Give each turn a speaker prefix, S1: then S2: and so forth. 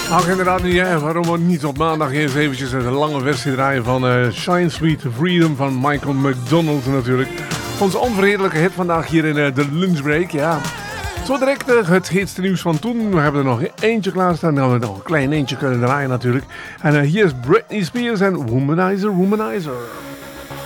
S1: Ach, inderdaad niet, hè? Waarom we niet op maandag eens eventjes een lange versie draaien van Shine Sweet Freedom van Michael McDonald natuurlijk. Onze onvergetelijke hit vandaag hier in de lunchbreak, ja. Zo direct het heetste nieuws van toen. We hebben er nog eentje klaarstaan. Dan gaan we nog een klein eentje kunnen draaien natuurlijk. En hier is Britney Spears en Womanizer, Womanizer.